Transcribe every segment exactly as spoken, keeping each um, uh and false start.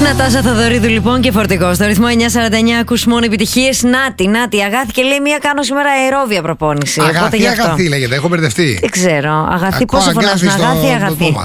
Νατάσα Θοδωρίδου λοιπόν και φορτικό. Στο ρυθμό εννιά σαράντα εννιά ακούς μόνο επιτυχίες. Νάτι, Νάτι, Αγάθη και λέει μία κάνω σήμερα αερόβια προπόνηση. Αγαθή, Αγαθή λέγεται, έχω μπερδευτεί. Δεν ξέρω. Αγαθή, πώς σε φωνάζουν, Αγάθη, Αγαθή.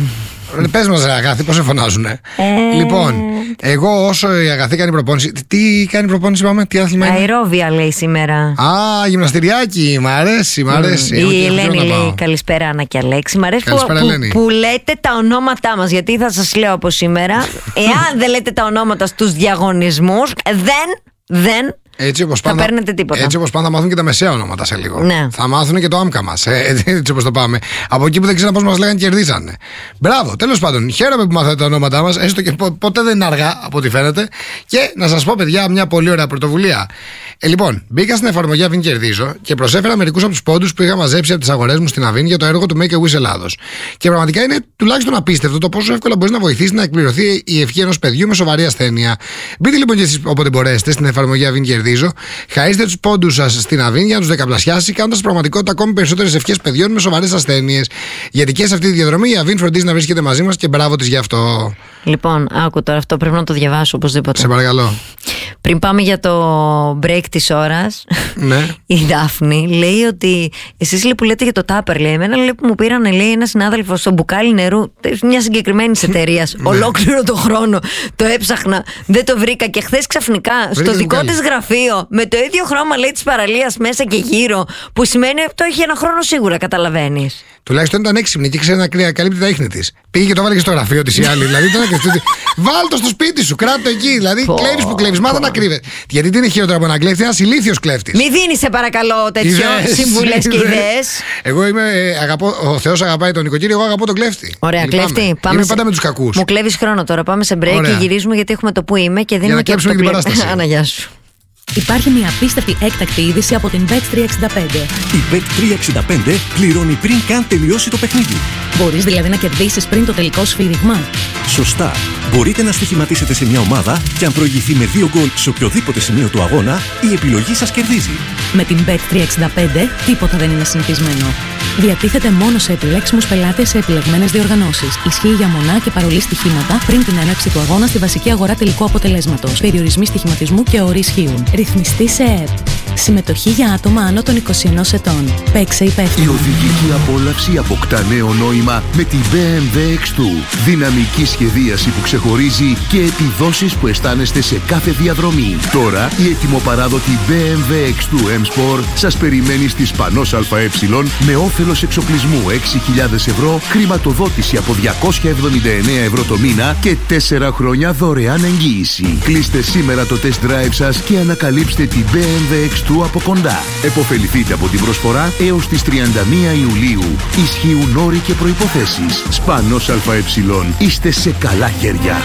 Πες μας, ρε Αγαθή, πώς σε φωνάζουνε. Ε... Λοιπόν, εγώ όσο η Αγαθή κάνει προπόνηση. Τι κάνει προπόνηση, πάμε, τι άθλημα είναι? Αερόβια λέει σήμερα. Α, γυμναστηριάκι, μ' αρέσει, μ' αρέσει. Mm. Η Ελένη λέει καλησπέρα, Άννα και Αλέξη. Μ' αρέσει που, που, που λέτε τα ονόματά μας. Γιατί θα σας λέω από σήμερα, εάν δεν λέτε τα ονόματα στους διαγωνισμούς, δεν, δεν. Έτσι όπως θα πάντα, παίρνετε τίποτα. Έτσι όπως πάντα θα μάθουν και τα μεσαία ονόματα σε λίγο. Ναι. Θα μάθουν και το άμκα μας. Ε, έτσι όπως το πάμε. Από εκεί που δεν ξέραν πώς μας λέγανε κερδίσανε. Μπράβο, τέλος πάντων. Χαίρομαι που μάθατε τα ονόματά μας. Έστω και πο- ποτέ δεν είναι αργά από ό,τι φαίνεται. Και να σας πω, παιδιά, μια πολύ ωραία πρωτοβουλία. Ε, λοιπόν, μπήκα στην εφαρμογή Αβίν Κερδίζω και προσέφερα μερικούς από τους πόντους που είχα μαζέψει από τις αγορές μου στην Αβίν για το έργο του Make a Wish Ελλάδος. Και πραγματικά είναι τουλάχιστον απίστευτο το πόσο εύκολα μπορεί να βοηθήσει να εκπληρωθεί η ευχή ενός παιδιού με σοβαρή ασθένεια. Μπείτε λοιπόν και εσείς όποτε μπορέσετε στην εφαρμογή Αβίν Κερδίζω. Χαρίστε τους πόντους σας στην Αβίν για να τους δεκαπλασιάσει, κάνοντας πραγματικότητα ακόμη περισσότερες ευχές παιδιών με σοβαρές ασθένειες. Γιατί και σε αυτή τη διαδρομή η Αβίν φροντίζει να βρίσκεται μαζί μας και μπράβο της γι' αυτό. Λοιπόν, άκου τώρα, αυτό πρέπει να το διαβάσω οπωσδήποτε. Σε παρακαλώ. Πριν πάμε για το break της ώρας, ναι. Η Δάφνη λέει ότι εσείς λέει, που λέτε για το τάπερ, λέει, εμένα λέει, που μου πήραν λέει, ένα συνάδελφο στο μπουκάλι νερού μια συγκεκριμένη εταιρεία. Ολόκληρο το χρόνο το έψαχνα, δεν το βρήκα και χθες ξαφνικά στο δικό της γραφείο με το ίδιο χρώμα λέει της παραλίας μέσα και γύρω, που σημαίνει ότι το έχει ένα χρόνο σίγουρα, καταλαβαίνεις. Τουλάχιστον ήταν έξυπνη και ξέρει να καλύπτει τα ίχνη της. Πήγε και το βάλε και στο γραφείο της η άλλη. Δηλαδή ήταν και βάλ το στο σπίτι σου, κράτο το εκεί. Δηλαδή κλέβεις που κλέβεις, μάτα να κρύβεται. Γιατί τι είναι χειρότερο από να κλέφτη, ένας ηλίθιος κλέφτης. Μη δίνεις σε παρακαλώ τέτοιο συμβουλές και ιδέες. Εγώ είμαι, αγαπώ, ο Θεός αγαπάει τον νοικοκύριο, εγώ αγαπώ τον κλέφτη. Ωραία, κλέφτη. Είμαι πάντα με τους κακούς. Μου κλέβεις χρόνο τώρα. Πάμε σε break και γυρίζουμε γιατί έχουμε το που είμαι και δίνουμε και το που είμαι. Γεια σου. Υπάρχει μια απίστευτη έκτακτη είδηση από την μπετ τριακόσια εξήντα πέντε. Η μπετ τριακόσια εξήντα πέντε πληρώνει πριν καν τελειώσει το παιχνίδι. Μπορείς δηλαδή να κερδίσεις πριν το τελικό σφύριγμα. Σωστά. Μπορείτε να στοιχηματίσετε σε μια ομάδα και αν προηγηθεί με δύο γκολ σε οποιοδήποτε σημείο του αγώνα, η επιλογή σας κερδίζει. Με την μπετ τριακόσια εξήντα πέντε τίποτα δεν είναι συνηθισμένο. Διατίθεται μόνο σε επιλέξιμους πελάτες σε επιλεγμένες διοργανώσεις. Ισχύει για μονά και παρολί στοιχήματα πριν την έναρξη του αγώνα στη βασική αγορά τελικού αποτελέσματος. Περιορισμοί στοιχηματισμού και όροι ισχύουν. Ρυθμιστή σε ΕΕΠ. Συμμετοχή για άτομα άνω των είκοσι ενός ετών. Παίξε υπεύθυνα. Η οδηγική απόλαυση αποκτά νέο νόημα με την μπι εμ ντάμπλιου εξ δύο. Δυναμική σχεδίαση που ξεχωρίζει και επιδόσεις που αισθάνεστε σε κάθε διαδρομή. Τώρα η ετοιμοπαράδοτη μπι εμ ντάμπλιου εξ δύο M Sport σας περιμένει στη Σπανός ΑΕ με όφελος εξοπλισμού έξι χιλιάδες ευρώ, χρηματοδότηση από διακόσια εβδομήντα εννέα ευρώ το μήνα και τέσσερα χρόνια δωρεάν εγγύηση. Κλείστε σήμερα το test drive σας και ανακαλύψτε την μπι εμ ντάμπλιου εξ δύο από κοντά. Εποφεληθείτε από την προσφορά έως τις τριάντα μία Ιουλίου. Ισχύουν όροι και προϋποθέσεις. Σπανός ΑΕ. Είστε σε καλά χέρια.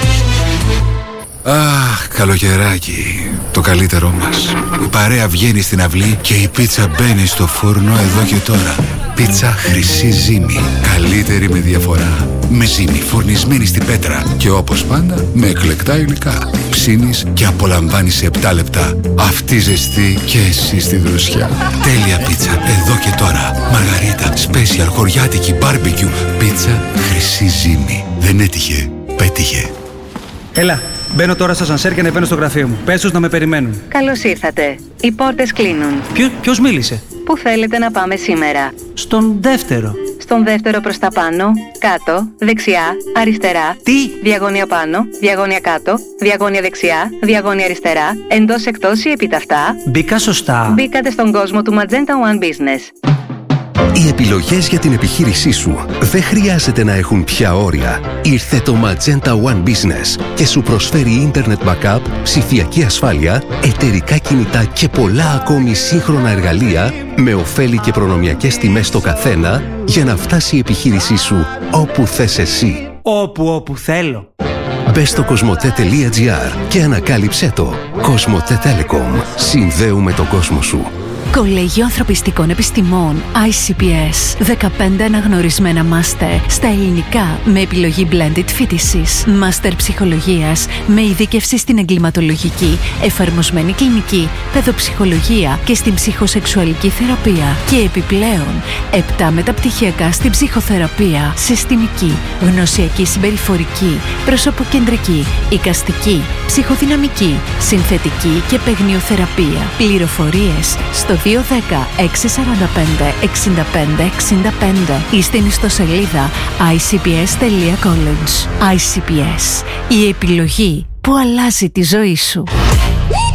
Αχ, καλοκαιράκι, το καλύτερό μας. Η παρέα βγαίνει στην αυλή και η πίτσα μπαίνει στο φούρνο εδώ και τώρα. Πίτσα Χρυσή Ζύμη, καλύτερη με διαφορά. Με ζύμη φουρνισμένη στην πέτρα και όπως πάντα με εκλεκτά υλικά. Ψήνεις και απολαμβάνεις σε επτά λεπτά. Αυτή ζεστή και εσύ στη δροσιά. Τέλεια πίτσα εδώ και τώρα. Μαργαρίτα, special, χωριάτικη, barbecue. Πίτσα Χρυσή Ζύμη. Δεν έτυχε, πέτυχε. Έλα, μπαίνω τώρα στο ασανσέρ και ανεβαίνω στο γραφείο μου. Πες τους να με περιμένουν. Καλώς ήρθατε. Οι πόρτες κλείνουν. Ποιο, ποιος μίλησε? Πού θέλετε να πάμε σήμερα? Στον δεύτερο. Στον δεύτερο προς τα πάνω, κάτω, δεξιά, αριστερά. Τι? Διαγώνια πάνω, διαγώνια κάτω, διαγώνια δεξιά, διαγώνια αριστερά, εντός εκτός ή επιταυτά. Μπήκα σωστά. Μπήκατε στον κόσμο του Magenta One Business. Οι επιλογές για την επιχείρησή σου δεν χρειάζεται να έχουν πια όρια. Ήρθε το Magenta One Business και σου προσφέρει Internet Backup, ψηφιακή ασφάλεια, εταιρικά κινητά και πολλά ακόμη σύγχρονα εργαλεία με ωφέλη και προνομιακές τιμές στο καθένα για να φτάσει η επιχείρησή σου όπου θες εσύ. Όπου όπου θέλω. Μπες στο κοσμοτέ τελεία τζι άρ και ανακάλυψέ το. Κοσμοτέ Telecom. Συνδέουμε τον κόσμο σου. Κολέγιο Ανθρωπιστικών Επιστημών άι σι πι ες. δεκαπέντε αναγνωρισμένα μάστερ στα ελληνικά με επιλογή blended φοιτησης. Μάστερ ψυχολογίας με ειδίκευση στην εγκληματολογική, εφαρμοσμένη κλινική, παιδοψυχολογία και στην ψυχοσεξουαλική θεραπεία. Και επιπλέον επτά μεταπτυχιακά στην ψυχοθεραπεία, συστημική, γνωσιακή συμπεριφορική, προσωποκεντρική, εικαστική, ψυχοδυναμική, συνθετική και παιγνιοθεραπεία. Πληροφορίες στο δύο ένα μηδέν έξι τέσσερα πέντε έξι πέντε έξι πέντε ή στην ιστοσελίδα άι σι πι ες τελεία college. άι σι πι ες, η επιλογή που αλλάζει τη ζωή σου.